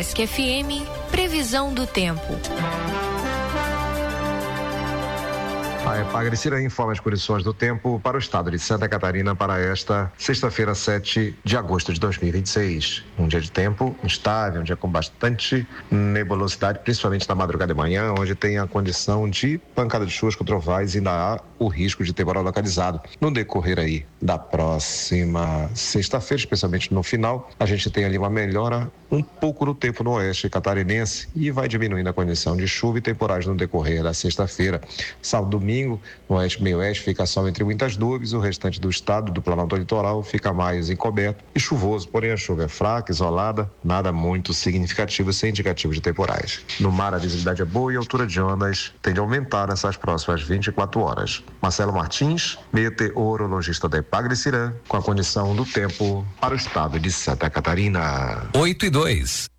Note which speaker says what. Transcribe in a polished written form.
Speaker 1: FM, previsão do tempo.
Speaker 2: A Epagre-Sira informa as condições do tempo para o estado de Santa Catarina para esta sexta-feira, 7 de agosto de 2026. Um dia de tempo instável, um dia com bastante nebulosidade, principalmente na madrugada de manhã, onde tem a condição de pancada de chuvas com trovais e ainda há o risco de temporal localizado. No decorrer aí da próxima sexta-feira, especialmente no final, a gente tem ali uma melhora um pouco no tempo no oeste catarinense e vai diminuindo a condição de chuva e temporais no decorrer da sexta-feira. Sábado, domingo, no oeste e meio-oeste fica sol entre muitas nuvens, o restante do estado, do Planalto Litoral, fica mais encoberto e chuvoso, porém a chuva é fraca, isolada, nada muito significativo, sem indicativo de temporais. No mar a visibilidade é boa e a altura de ondas tende a aumentar nessas próximas 24 horas. Marcelo Martins, meteorologista da Epagre-Sira, com a condição do tempo para o estado de Santa Catarina.
Speaker 3: 8:02.